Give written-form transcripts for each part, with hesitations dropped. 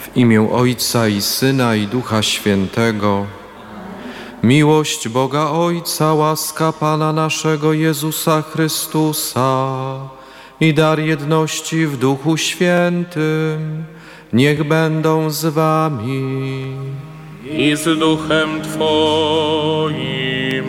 W imię Ojca i Syna i Ducha Świętego. Miłość Boga Ojca, łaska Pana naszego Jezusa Chrystusa i dar jedności w Duchu Świętym niech będą z wami. I z duchem Twoim.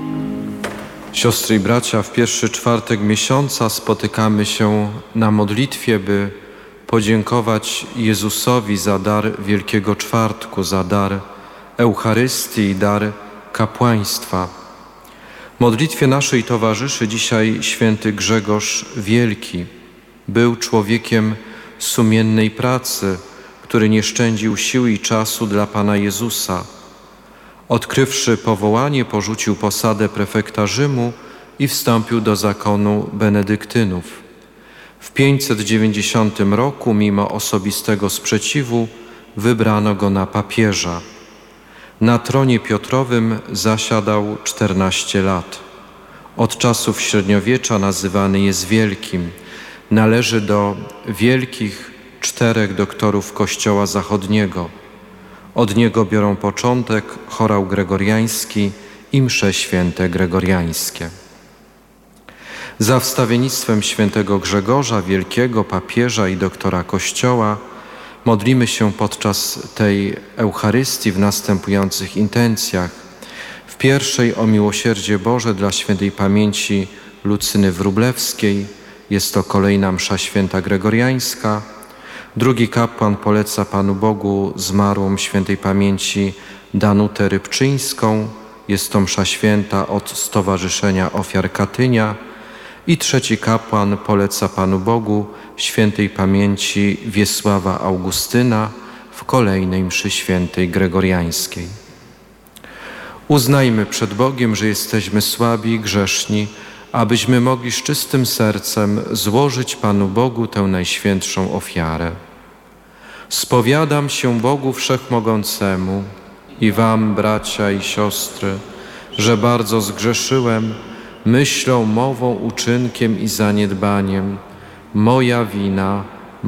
Siostry i bracia, w pierwszy czwartek miesiąca spotykamy się na modlitwie, by podziękować Jezusowi za dar Wielkiego Czwartku, za dar Eucharystii i dar kapłaństwa. Modlitwie naszej towarzyszy dzisiaj święty Grzegorz Wielki. Był człowiekiem sumiennej pracy, który nie szczędził sił i czasu dla Pana Jezusa. Odkrywszy powołanie, porzucił posadę prefekta Rzymu i wstąpił do zakonu benedyktynów. W 590 roku, mimo osobistego sprzeciwu, wybrano go na papieża. Na tronie Piotrowym zasiadał 14 lat. Od czasów średniowiecza nazywany jest Wielkim. Należy do wielkich 4 doktorów Kościoła Zachodniego. Od niego biorą początek chorał gregoriański i msze święte gregoriańskie. Za wstawiennictwem świętego Grzegorza Wielkiego, papieża i doktora Kościoła, modlimy się podczas tej Eucharystii w następujących intencjach. W pierwszej o miłosierdzie Boże dla świętej pamięci Lucyny Wróblewskiej. Jest to kolejna msza święta gregoriańska. Drugi kapłan poleca Panu Bogu zmarłą świętej pamięci Danutę Rybczyńską. Jest to msza święta od Stowarzyszenia Ofiar Katynia. I trzeci kapłan poleca Panu Bogu świętej pamięci Wiesława Augustyna w kolejnej mszy świętej gregoriańskiej. Uznajmy przed Bogiem, że jesteśmy słabi i grzeszni, abyśmy mogli z czystym sercem złożyć Panu Bogu tę najświętszą ofiarę. Spowiadam się Bogu Wszechmogącemu i wam, bracia i siostry, że bardzo zgrzeszyłem myślą, mową, uczynkiem i zaniedbaniem. Moja wina,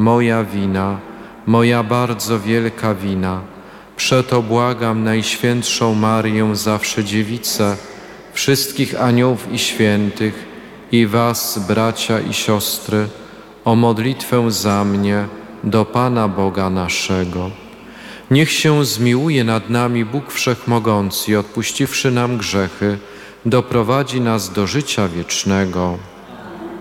moja bardzo wielka wina. Przeto błagam Najświętszą Marię, zawsze Dziewicę, wszystkich aniołów i świętych i was, bracia i siostry, o modlitwę za mnie do Pana Boga naszego. Niech się zmiłuje nad nami Bóg Wszechmogący i odpuściwszy nam grzechy, doprowadzi nas do życia wiecznego.